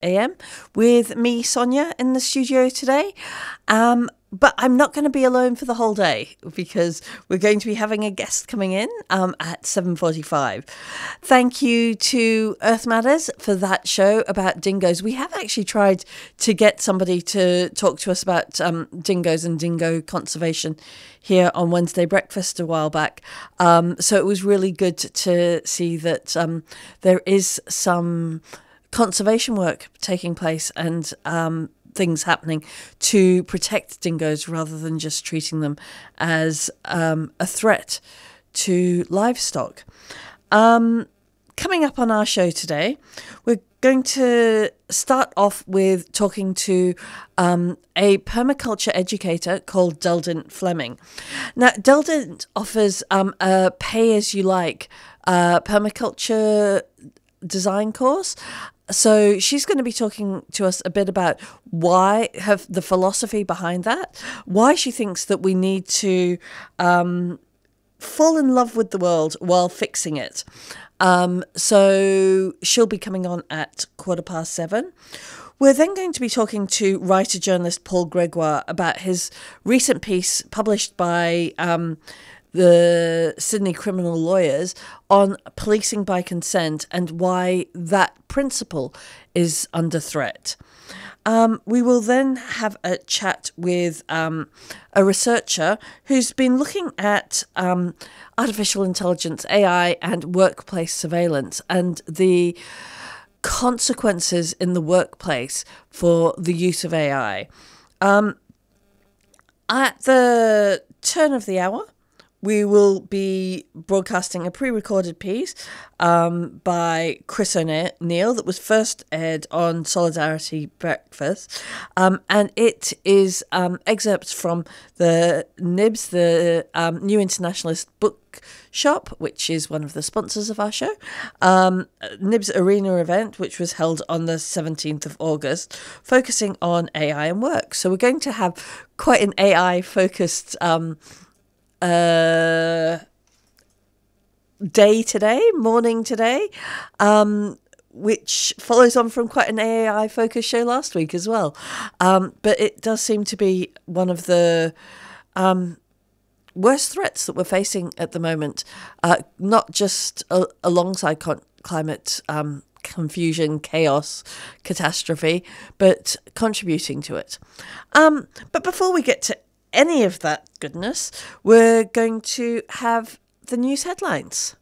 AM with me, Sonia, in the studio today. But I'm not going to be alone for the whole day because we're going to be having a guest coming in at 7:45. Thank you to Earth Matters for that show about dingoes. We have actually tried to get somebody to talk to us about dingoes and dingo conservation here on Wednesday Breakfast a while back. So it was really good to see that there is some conservation work taking place and things happening to protect dingoes rather than just treating them as a threat to livestock. Coming up on our show today, we're going to start off with talking to a permaculture educator called Deldint Fleming. Now, Deldint offers a pay-as-you-like permaculture design course. So she's going to be talking to us a bit about the philosophy behind that, why she thinks that we need to fall in love with the world while fixing it. So she'll be coming on at 7:15. We're then going to be talking to writer-journalist Paul Gregoire about his recent piece published by the Sydney Criminal Lawyers on policing by consent and why that principle is under threat. We will then have a chat with a researcher who's been looking at artificial intelligence, AI, and workplace surveillance and the consequences in the workplace for the use of AI. At the turn of the hour, we will be broadcasting a pre-recorded piece by Chris O'Neill that was first aired on Solidarity Breakfast. And it is excerpts from the NIBS, the New Internationalist Bookshop, which is one of the sponsors of our show. NIBS Arena event, which was held on the 17th of August, focusing on AI and work. So we're going to have quite an AI-focused morning today, which follows on from quite an AI focused show last week as well. But it does seem to be one of the worst threats that we're facing at the moment, not just alongside climate confusion, chaos, catastrophe, but contributing to it. But before we get to any of that goodness, we're going to have the news headlines.